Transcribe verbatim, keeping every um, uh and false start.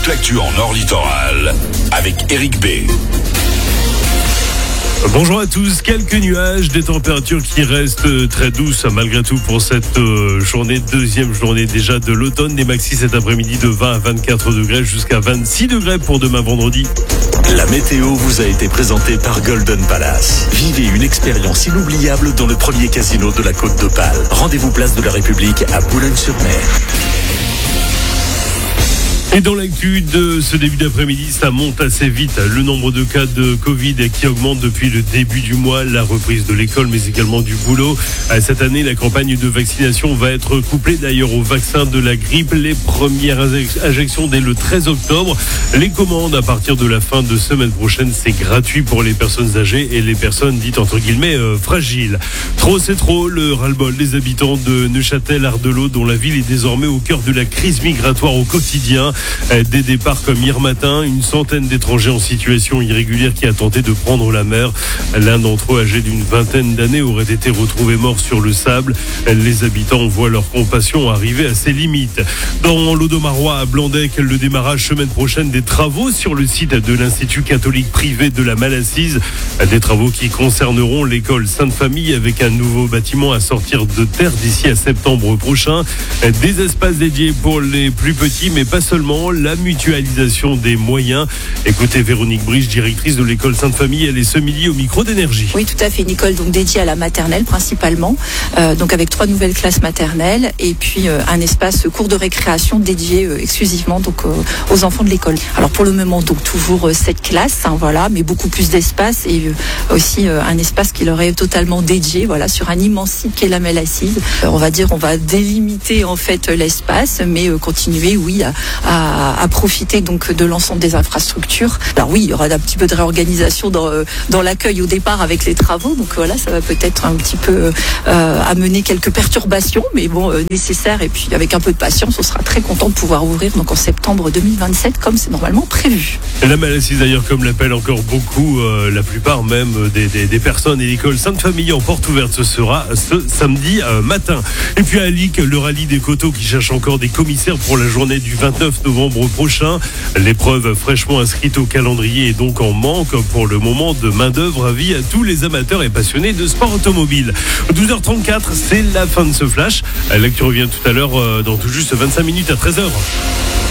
toute l'actu en Nord Littoral avec Eric B. Bonjour à tous, quelques nuages, des températures qui restent très douces malgré tout pour cette journée, deuxième journée déjà de l'automne. Des maxis cet après-midi de vingt à vingt-quatre degrés jusqu'à vingt-six degrés pour demain vendredi. La météo vous a été présentée par Golden Palace. Vivez une expérience inoubliable dans le premier casino de la Côte d'Opale. Rendez-vous place de la République à Boulogne-sur-Mer. Et dans l'actu de ce début d'après-midi, ça monte assez vite. Le nombre de cas de Covid qui augmente depuis le début du mois, la reprise de l'école, mais également du boulot. Cette année, la campagne de vaccination va être couplée d'ailleurs au vaccin de la grippe. Les premières injections dès le treize octobre. Les commandes à partir de la fin de semaine prochaine, c'est gratuit pour les personnes âgées et les personnes dites entre guillemets euh, fragiles. Trop, c'est trop. Le ras-le-bol des habitants de Neuchâtel-Ardelot, dont la ville est désormais au cœur de la crise migratoire au quotidien. Des départs comme hier matin, une centaine d'étrangers en situation irrégulière qui a tenté de prendre la mer. L'un d'entre eux, âgé d'une vingtaine d'années, aurait été retrouvé mort sur le sable. Les habitants voient leur compassion arriver à ses limites. Dans l'Audomarois à Blandec, le démarrage semaine prochaine des travaux sur le site de l'Institut catholique privé de la Malassise. Des travaux qui concerneront l'école Sainte-Famille avec un nouveau bâtiment à sortir de terre d'ici à septembre prochain. Des espaces dédiés pour les plus petits, mais pas seulement. La mutualisation des moyens. Écoutez Véronique Brich, directrice de l'école Sainte-Famille, elle est ce midi au micro d'Énergie. Oui, tout à fait, Nicole, donc dédiée à la maternelle principalement, euh, donc avec trois nouvelles classes maternelles et puis euh, un espace cours de récréation dédié euh, exclusivement donc euh, aux enfants de l'école. Alors pour le moment, donc toujours euh, sept classes, hein, voilà, mais beaucoup plus d'espace et euh, aussi euh, un espace qui leur est totalement dédié, voilà, sur un immense site qui est la Malassise. Euh, on va dire, on va délimiter en fait l'espace, mais euh, continuer, oui, à, à À, à profiter donc de l'ensemble des infrastructures. Alors oui, il y aura un petit peu de réorganisation dans, dans l'accueil au départ avec les travaux, donc voilà, ça va peut-être un petit peu euh, amener quelques perturbations, mais bon, euh, nécessaire, et puis avec un peu de patience, on sera très content de pouvoir ouvrir donc en septembre deux mille vingt-sept comme c'est normalement prévu. La Malassise d'ailleurs, comme l'appellent encore beaucoup, euh, la plupart même des, des, des personnes, et l'école Sainte-Famille en porte ouverte, ce sera ce samedi euh, matin. Et puis à Lic, le rallye des coteaux qui cherche encore des commissaires pour la journée du vingt-neuf novembre prochain. L'épreuve fraîchement inscrite au calendrier est donc en manque pour le moment de main-d'œuvre. Avis à tous les amateurs et passionnés de sport automobile. douze heures trente-quatre, c'est la fin de ce flash. L'actu revient tout à l'heure dans tout juste vingt-cinq minutes à treize heures.